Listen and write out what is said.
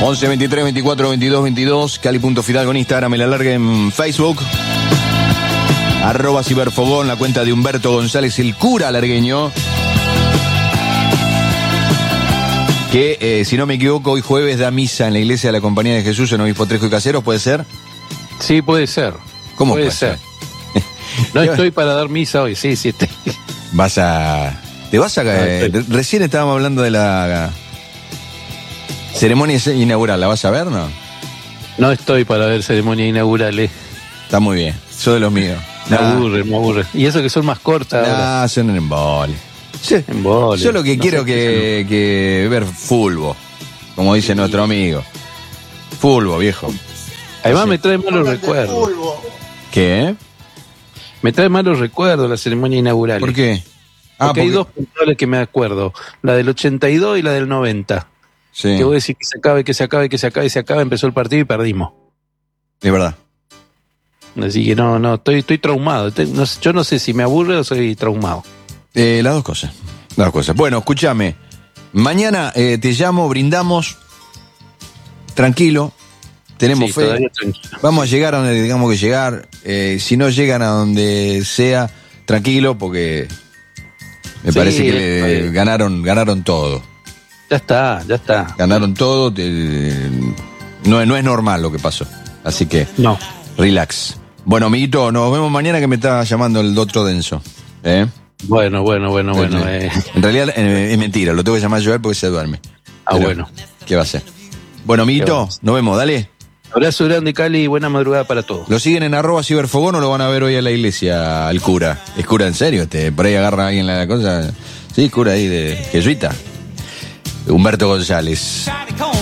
11 23 24 22 22. Cali.Fidalgo en Instagram, el alargue en Facebook. @Ciberfogón, la cuenta de Humberto González, el cura alargueño. Que, si no me equivoco, hoy jueves da misa en la iglesia de la Compañía de Jesús en Obispo Trejo y Caseros, ¿puede ser? Sí, puede ser. ¿Cómo puede ser? No estoy para dar misa hoy, sí. Te vas a... Recién estábamos hablando de la ceremonia inaugural, ¿la vas a ver, no? No estoy para ver ceremonias inaugurales. Está muy bien, soy de los míos. Me aburre. Y eso que son más cortas. No, son en embole. Yo lo que quiero que ver fulbo, como dice nuestro amigo. Fulbo, viejo. Además me trae malos recuerdos. ¿Qué? Me trae malos recuerdos la ceremonia inaugural. ¿Por qué? Porque hay dos puntuales que me acuerdo. La del 82 y la del 90. Sí. Que voy a decir que se acaba, empezó el partido y perdimos. Es verdad. Así que no, estoy traumado. Yo no sé si me aburre o soy traumado. Las dos cosas. Bueno, escúchame. Mañana te llamo, brindamos. Tranquilo. Tenemos fe. Vamos a llegar a donde tengamos que llegar. Si no llegan a donde sea, tranquilo, porque me parece que ganaron todo. Ya está. Ganaron todo. No es normal lo que pasó. Así que, no. Relax. Bueno, amiguito, nos vemos mañana, que me está llamando el doctor Denso. Bueno. En realidad es mentira, lo tengo que llamar yo a él porque se duerme. Bueno. ¿Qué va a hacer? Bueno, amiguito, nos vemos, dale. Abrazo grande, Cali, y buena madrugada para todos. ¿Lo siguen en @Ciberfogón o lo van a ver hoy a la iglesia, al cura? ¿Es cura en serio? Por ahí agarra a alguien la cosa. Sí, cura ahí de jesuita. Humberto González.